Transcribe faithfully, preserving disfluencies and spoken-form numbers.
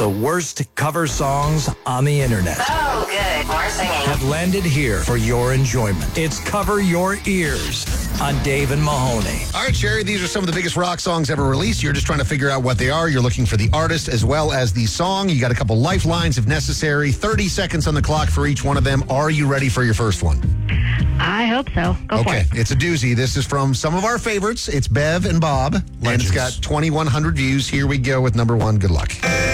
The worst cover songs on the internet Oh, good. More singing. have landed here for your enjoyment. It's Cover Your Ears on Dave and Mahoney. All right, Sherry, these are some of the biggest rock songs ever released. You're just trying to figure out what they are. You're looking for the artist as well as the song. You got a couple lifelines if necessary. thirty seconds on the clock for each one of them. Are you ready for your first one? I hope so. Go for Okay, it. it's a doozy. This is from some of our favorites. It's Bev and Bob. And it's Legends. got twenty-one hundred views. Here we go with number one. Good luck.